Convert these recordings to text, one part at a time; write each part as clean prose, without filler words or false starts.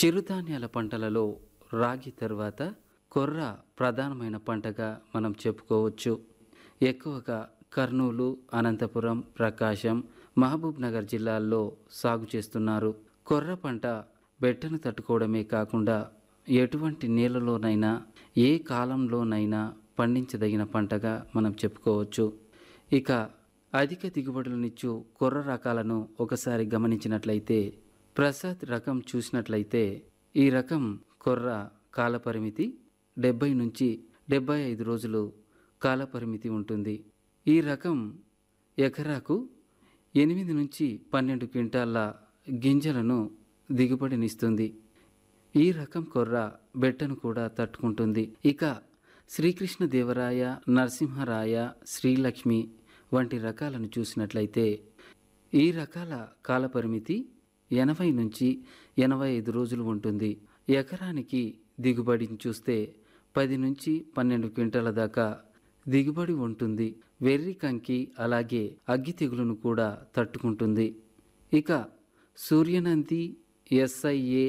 చిరుధాన్యాల పంటలలో రాగి తర్వాత కొర్ర ప్రధానమైన పంటగా మనం చెప్పుకోవచ్చు. ఎక్కువగా కర్నూలు, అనంతపురం, ప్రకాశం, మహబూబ్ నగర్ జిల్లాల్లో సాగు చేస్తున్నారు. కొర్ర పంట బెట్టను తట్టుకోవడమే కాకుండా ఎటువంటి నేలలోనైనా ఏ కాలంలోనైనా పండించదగిన పంటగా మనం చెప్పుకోవచ్చు. ఇక అధిక దిగుబడులనిచ్చు కొర్ర రకాలను ఒకసారి గమనించినట్లయితే ప్రసాద్ రకం చూసినట్లయితే ఈ రకం కొర్ర కాలపరిమితి 70 నుంచి 75 రోజులు కాలపరిమితి ఉంటుంది. ఈ రకం ఎకరాకు 8 నుంచి 12 క్వింటాళ్ళ గింజలను దిగుబడినిస్తుంది. ఈ రకం కొర్ర బెట్టను కూడా తట్టుకుంటుంది. ఇక శ్రీకృష్ణదేవరాయ, నరసింహరాయ, శ్రీలక్ష్మి వంటి రకాలను చూసినట్లయితే ఈ రకాల కాలపరిమితి 80 నుంచి 85 రోజులు ఉంటుంది. ఎకరానికి దిగుబడిని చూస్తే 10 నుంచి 12 క్వింటాల దాకా దిగుబడి ఉంటుంది. వెర్రి కంకి అలాగే అగ్గి తెగులును కూడా తట్టుకుంటుంది. ఇక సూర్యనంది SIA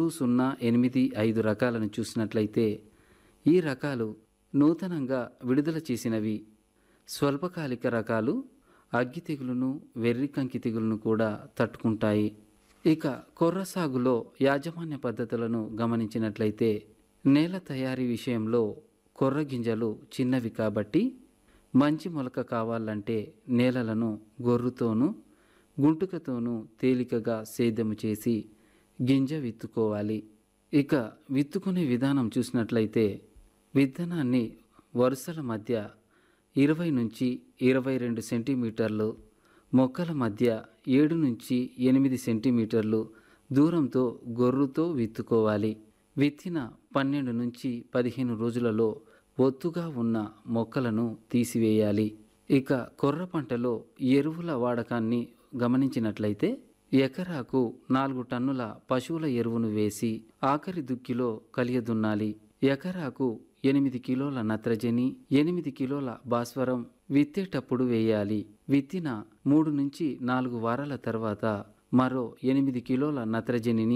3085 రకాలను చూసినట్లయితే ఈ రకాలు నూతనంగా విడుదల చేసినవి. స్వల్పకాలిక రకాలు అగ్గి తెగులును, వెర్రి కంకి తెగులును కూడా తట్టుకుంటాయి. ఇక కొర్ర సాగులో యాజమాన్య పద్ధతులను గమనించినట్లయితే నేల తయారీ విషయంలో కొర్ర గింజలు చిన్నవి కాబట్టి మంచి మొలక కావాలంటే నేలలను గొర్రుతోనూ గుంటుకతోనూ తేలికగా సేద్యము చేసి గింజ విత్తుకోవాలి. ఇక విత్తుకునే విధానం చూసినట్లయితే విత్తనాన్ని వరుసల మధ్య 20 నుంచి 22 సెంటీమీటర్లు, మొక్కల మధ్య 7 నుంచి 8 సెంటీమీటర్లు దూరంతో గొర్రుతో విత్తుకోవాలి. విత్తిన 12 నుంచి 15 రోజులలో ఒత్తుగా ఉన్న మొక్కలను తీసివేయాలి. ఇక కొర్ర పంటలో ఎరువుల వాడకాన్ని గమనించినట్లయితే ఎకరాకు 4 టన్నుల పశువుల ఎరువును వేసి ఆఖరి దుక్కిలో కలియదున్నాలి. ఎకరాకు 8 కిలోల నత్రజని, 8 కిలోల భాస్వరం విత్తేటప్పుడు వేయాలి. విత్తిన 3 నుంచి 4 వారాల తర్వాత మరో 8 కిలోల నత్రజనిని